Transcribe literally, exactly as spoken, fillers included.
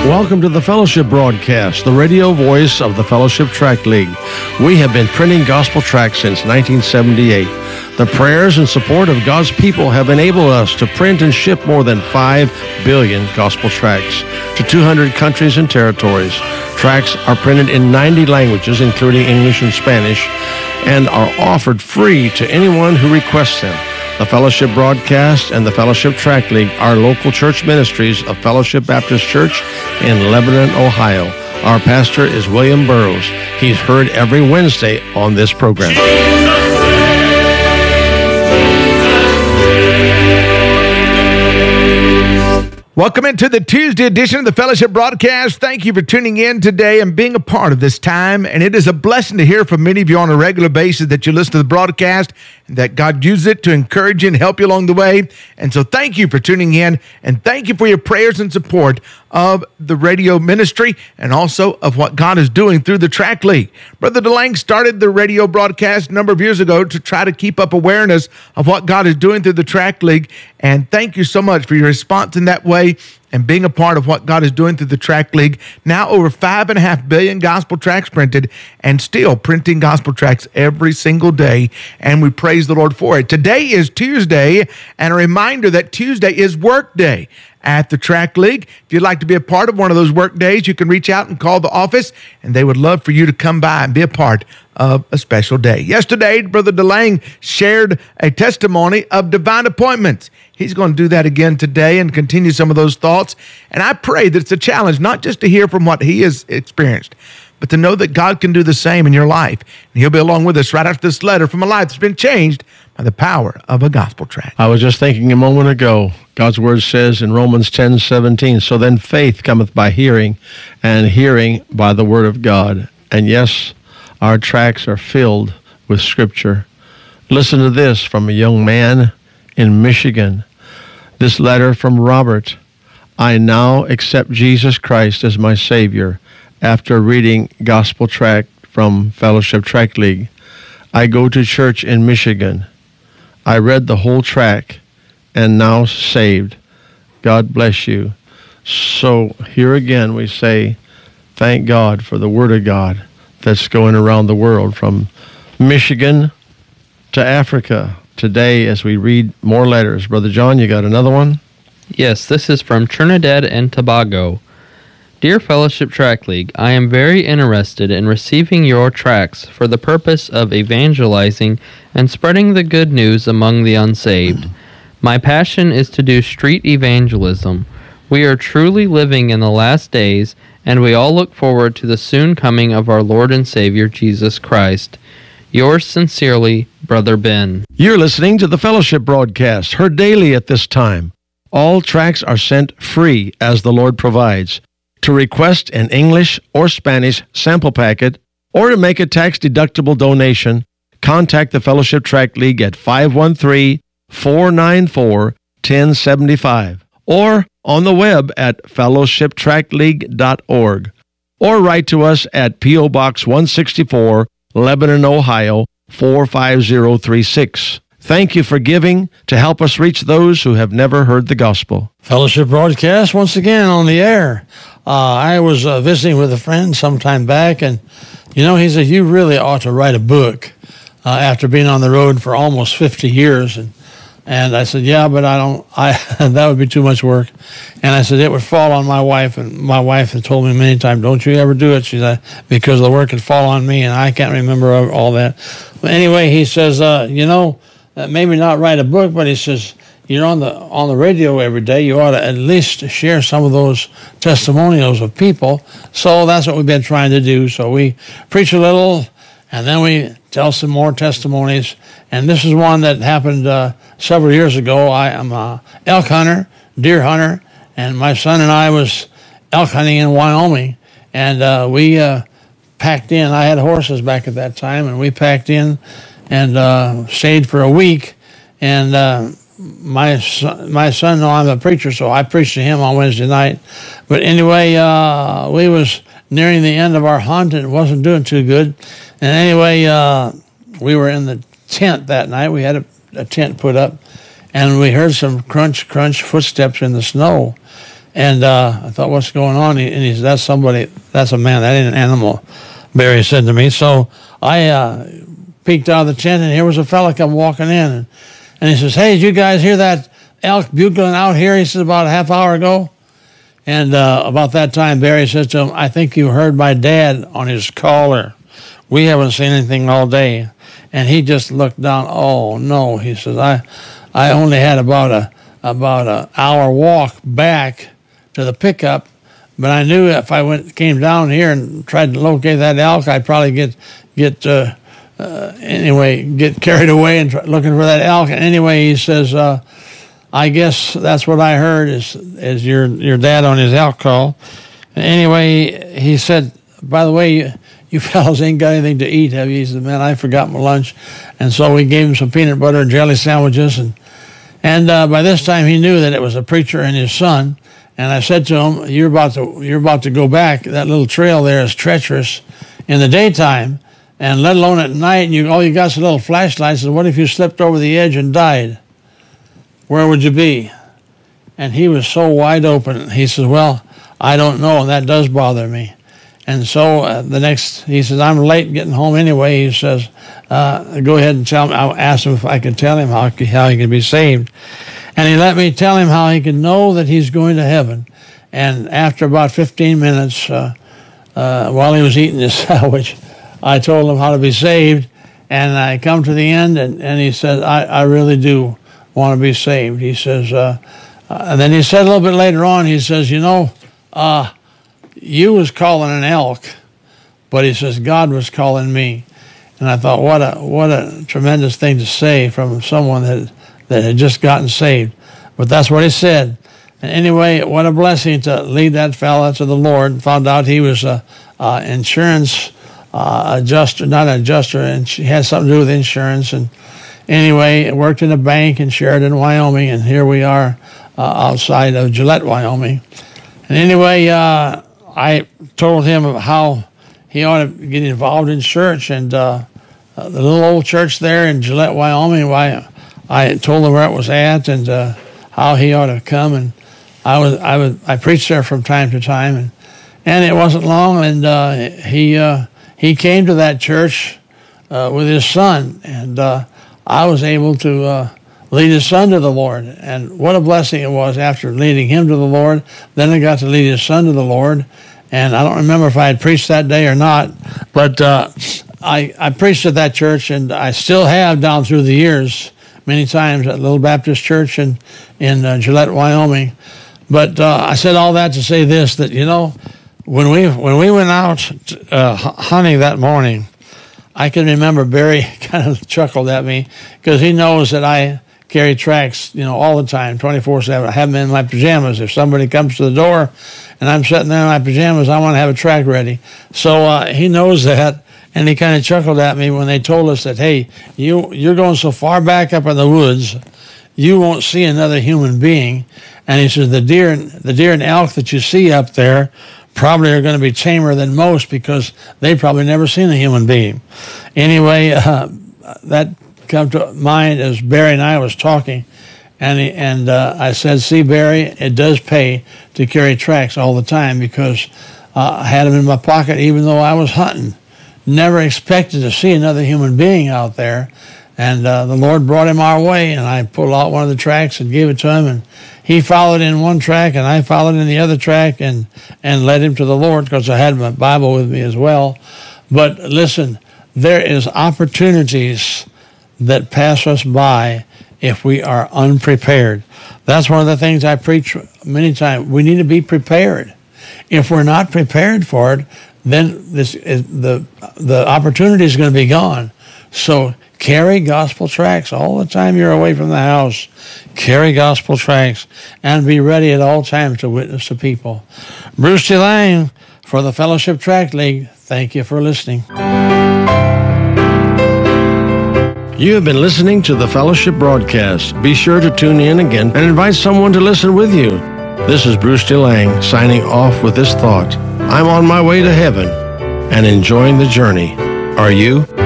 Welcome to the Fellowship Broadcast, the radio voice of the Fellowship Tract League. We have been printing gospel tracts since nineteen seventy-eight. The prayers and support of God's people have enabled us to print and ship more than five billion gospel tracts to two hundred countries and territories. Tracts are printed in ninety languages, including English and Spanish, and are offered free to anyone who requests them. The Fellowship Broadcast and the Fellowship Tract League are local church ministries of Fellowship Baptist Church in Lebanon, Ohio. Our pastor is William Burroughs. He's heard every Wednesday on this program. Welcome into the Tuesday edition of the Fellowship Broadcast. Thank you for tuning in today and being a part of this time. And it is a blessing to hear from many of you on a regular basis that you listen to the broadcast and that God uses it to encourage you and help you along the way. And so thank you for tuning in, and thank you for your prayers and support of the radio ministry and also of what God is doing through the Tract League. Brother DeLang started the radio broadcast a number of years ago to try to keep up awareness of what God is doing through the Tract League. And thank you so much for your response in that way and being a part of what God is doing through the Tract League. Now over five and a half billion gospel tracts printed, and still printing gospel tracts every single day. And we praise the Lord for it. Today is Tuesday, and a reminder that Tuesday is work day at the Tract League. If you'd like to be a part of one of those work days, you can reach out and call the office, and they would love for you to come by and be a part of a special day. Yesterday, Brother DeLang shared a testimony of divine appointments. He's going to do that again today and continue some of those thoughts. And I pray that it's a challenge, not just to hear from what he has experienced, but to know that God can do the same in your life. And he'll be along with us right after this letter from a life that's been changed by the power of a gospel tract. I was just thinking a moment ago, God's word says in Romans ten seventeen, so then faith cometh by hearing, and hearing by the word of God. And yes, our tracts are filled with Scripture. Listen to this from a young man in Michigan. This letter from Robert. I now accept Jesus Christ as my Savior after reading Gospel Tract from Fellowship Tract League. I go to church in Michigan. I read the whole tract and now saved. God bless you. So here again we say, thank God for the Word of God that's going around the world from Michigan to Africa. Today, as we read more letters, Brother John, you got another one? Yes, this is from Trinidad and Tobago. Dear Fellowship Tract League, I am very interested in receiving your tracts for the purpose of evangelizing and spreading the good news among the unsaved. My passion is to do street evangelism. We are truly living in the last days, and we all look forward to the soon coming of our Lord and Savior, Jesus Christ. Yours sincerely, Brother Ben. You're listening to the Fellowship Broadcast, heard daily at this time. All tracts are sent free as the Lord provides. To request an English or Spanish sample packet or to make a tax-deductible donation, contact the Fellowship Tract League at five one three, four nine four, one oh seven five or on the web at fellowship tract league dot org, or write to us at P O Box one sixty-four, Lebanon, Ohio, four five zero three six. Thank you for giving to help us reach those who have never heard the gospel. Fellowship Broadcast once again on the air. Uh, I was uh, visiting with a friend some time back, and, you know, he said, you really ought to write a book uh, after being on the road for almost fifty years. And and I said, yeah, but I don't, I that would be too much work. And I said, it would fall on my wife. And my wife had told me many times, don't you ever do it. She said, because the work would fall on me, and I can't remember all that. But anyway, he says, uh, you know, uh, maybe not write a book, but he says, you're on the on the radio every day. You ought to at least share some of those testimonials of people. So that's what we've been trying to do. So we preach a little, and then we tell some more testimonies. And this is one that happened uh, several years ago. I am a elk hunter, deer hunter, and my son and I was elk hunting in Wyoming. And uh, we uh, packed in. I had horses back at that time, and we packed in and uh, stayed for a week. And uh, my son, my son, no, I'm a preacher, so I preached to him on Wednesday night. But anyway, uh, we was nearing the end of our hunt, and it wasn't doing too good. And anyway, uh, we were in the tent that night. We had a, a tent put up, and we heard some crunch, crunch footsteps in the snow. And uh, I thought, what's going on? And he said, that's somebody, that's a man, that ain't an animal, Barry said to me. So I uh, peeked out of the tent, and here was a fella come walking in. And, and he says, hey, did you guys hear that elk bugling out here? He said, about a half hour ago. And uh, about that time, Barry said to him, I think you heard my dad on his caller. We haven't seen anything all day. And he just looked down. Oh, no. He says, I I only had about a about an hour walk back to the pickup, but I knew if I went came down here and tried to locate that elk, I'd probably get, get uh, uh, anyway, get carried away and try, looking for that elk. And anyway, he says, uh, I guess that's what I heard is is your your dad on his elk call. And anyway, he said, by the way, you, you fellas ain't got anything to eat, have you? He said, man, I forgot my lunch. And so we gave him some peanut butter and jelly sandwiches. And and uh, by this time, he knew that it was a preacher and his son. And I said to him, you're about to you're about to go back. That little trail there is treacherous in the daytime, and let alone at night. And you all you got's a little flashlight. I said, what if you slipped over the edge and died? Where would you be? And he was so wide open. He says, well, I don't know, and that does bother me. And so uh, the next, he says, I'm late getting home anyway. He says, uh, go ahead and tell me. I asked him if I could tell him how, how he could be saved. And he let me tell him how he could know that he's going to heaven. And after about fifteen minutes, uh, uh, while he was eating his sandwich, I told him how to be saved. And I come to the end, and, and he said, I, I really do want to be saved. He says, uh, uh, and then he said a little bit later on, he says, you know, uh, you was calling an elk, but he says, God was calling me. And I thought, what a what a tremendous thing to say from someone that, that had just gotten saved. But that's what he said. And anyway, what a blessing to lead that fella to the Lord. Found out he was a, a insurance uh, adjuster, not an adjuster, and she had something to do with insurance. And anyway, worked in a bank in Sheridan, Wyoming, and here we are uh, outside of Gillette, Wyoming. And anyway, uh, I told him how he ought to get involved in church, and uh, uh, the little old church there in Gillette, Wyoming. Why, I told him where it was at and uh, how he ought to come. And I was, I was, I preached there from time to time, and and it wasn't long, and uh, he uh, he came to that church uh, with his son, and uh, I was able to uh, lead his son to the Lord. And what a blessing it was after leading him to the Lord. Then I got to lead his son to the Lord. And I don't remember if I had preached that day or not, but uh, I, I preached at that church, and I still have down through the years many times at Little Baptist Church in, in uh, Gillette, Wyoming. But uh, I said all that to say this, that, you know, when we when we went out uh, hunting that morning, I can remember Barry kind of chuckled at me because he knows that I carry tracks, you know, all the time, twenty-four seven. I have them in my pajamas. If somebody comes to the door and I'm sitting there in my pajamas, I want to have a track ready. So uh, he knows that, and he kind of chuckled at me when they told us that, hey, you, you're going so far back up in the woods, you won't see another human being. And he says, the deer, the deer and elk that you see up there probably are going to be tamer than most because they probably never seen a human being. Anyway, uh, that come to mind as Barry and I was talking, and he, and uh, I said, see, Barry, it does pay to carry tracks all the time because uh, I had them in my pocket even though I was hunting. Never expected to see another human being out there, and uh, the Lord brought him our way, and I pulled out one of the tracks and gave it to him, and he followed in one track, and I followed in the other track, and, and led him to the Lord because I had my Bible with me as well. But listen, there is opportunities that pass us by if we are unprepared. That's one of the things I preach many times. We need to be prepared. If we're not prepared for it, then this is, the the opportunity is going to be gone. So carry gospel tracts all the time you're away from the house. Carry gospel tracts and be ready at all times to witness to people. Bruce T. Lang for the Fellowship Tract League. Thank you for listening. You have been listening to the Fellowship broadcast. Be sure to tune in again and invite someone to listen with you. This is Bruce T. Lang signing off with this thought. I'm on my way to heaven and enjoying the journey. Are you?